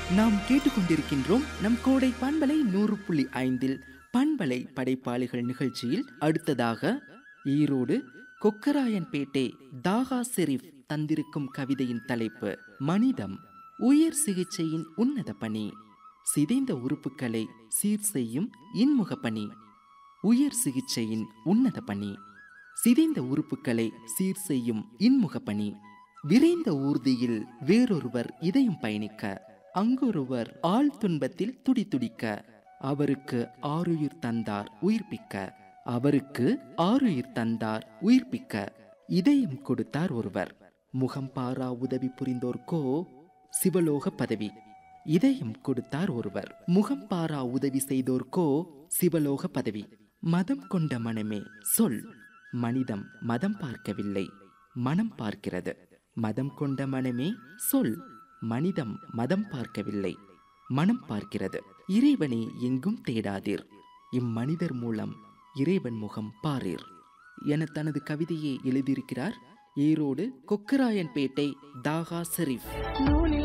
நாம் கேட்டுக்கொண்டிருக்கின்றோம் நம் கோடை பண்பலை 100.5 பண்பலை படைப்பாளிகள் நிகழ்ச்சியில் அடுத்ததாக ஈரோடு கொக்கராயன்பேட்டை தாகா ஷெரீப் தந்திருக்கும் கவிதையின் தலைப்பு மனிதம். உயர் சிகிச்சையின் உன்னத பணி, சிதைந்த உறுப்புகளை சீர் செய்யும் இன்முக பணி. உயர் சிகிச்சையின் உன்னத பணி, சிதைந்த உறுப்புகளை சீர் செய்யும் இன்முக பணி. விரைந்த ஊர்தியில் வேறொருவர் இதயம் பயணிக்க, அங்கொருவர் ஆள் துன்பத்தில் துடிதுடிக்க, அவருக்கு ஆருயிர் தந்தார் உயிர்ப்பிக்க, அவருக்கு ஆருயிர் தந்தார் உயிர்ப்பிக்க. இதயம் கொடுத்தார் ஒருவர், முகம் பாரா உதவி புரிந்தோர்க்கோ சிவலோக பதவி. இதயம் கொடுத்தார் ஒருவர், முகம் பாரா உதவி செய்தோர்க்கோ சிவலோக பதவி. மதம் கொண்ட மனமே சொல், மனிதம் மதம் பார்க்கவில்லை மனம் பார்க்கிறது. மதம் கொண்ட மனமே சொல், மனிதம் மதம் பார்க்கவில்லை மனம் பார்க்கிறது. இறைவனை எங்கும் தேடாதீர், இம்மனிதர் மூலம் இறைவன் முகம் பாரீர் என தனது கவிதையை எழுதியிருக்கிறார் ஈரோடு கொக்கராயன்பேட்டை தாகா ஷெரீப்.